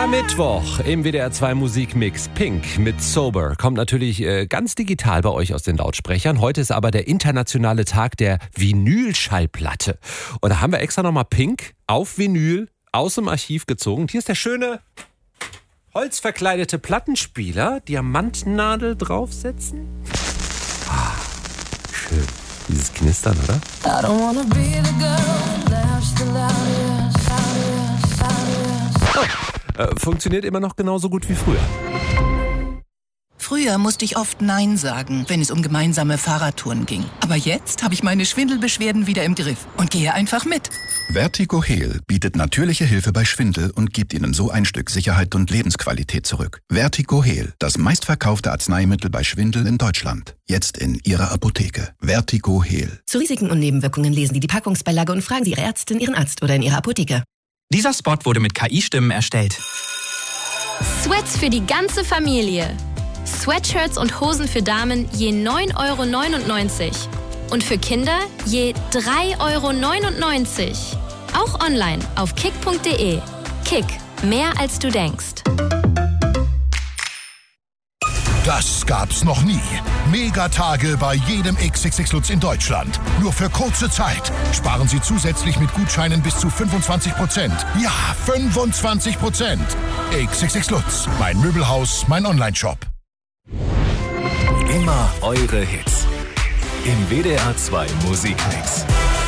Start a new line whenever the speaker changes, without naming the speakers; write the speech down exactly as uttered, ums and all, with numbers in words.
Am Mittwoch im W D R zwei Musikmix Pink mit Sober kommt natürlich äh, ganz digital bei euch aus den Lautsprechern. Heute ist aber der internationale Tag der Vinylschallplatte. Und da haben wir extra nochmal Pink auf Vinyl aus dem Archiv gezogen. Und hier ist der schöne holzverkleidete Plattenspieler. Diamantnadel draufsetzen. Ah, schön. Dieses Knistern, oder? I don't wanna be the girl that's the loudest, loudest, loudest. Oh, äh, funktioniert immer noch genauso gut wie früher.
Früher musste ich oft Nein sagen, wenn es um gemeinsame Fahrradtouren ging. Aber jetzt habe ich meine Schwindelbeschwerden wieder im Griff und gehe einfach mit.
Vertigo Heal bietet natürliche Hilfe bei Schwindel und gibt Ihnen so ein Stück Sicherheit und Lebensqualität zurück. Vertigo Heal, das meistverkaufte Arzneimittel bei Schwindel in Deutschland. Jetzt in Ihrer Apotheke. Vertigo Heal.
Zu Risiken und Nebenwirkungen lesen Sie die Packungsbeilage und fragen Sie Ihre Ärztin, Ihren Arzt oder in Ihrer Apotheke.
Dieser Spot wurde mit K I-Stimmen erstellt.
Sweats für die ganze Familie. Sweatshirts und Hosen für Damen je neun Euro neunundneunzig. Und für Kinder je drei Euro neunundneunzig. Auch online auf kick punkt de. Kick, mehr als du denkst.
Das gab's noch nie. Megatage bei jedem X X X Lutz in Deutschland. Nur für kurze Zeit. Sparen Sie zusätzlich mit Gutscheinen bis zu fünfundzwanzig Prozent. Ja, fünfundzwanzig Prozent. X X X Lutz, mein Möbelhaus, mein Onlineshop.
Immer eure Hits. Im W D R zwei Musikmix.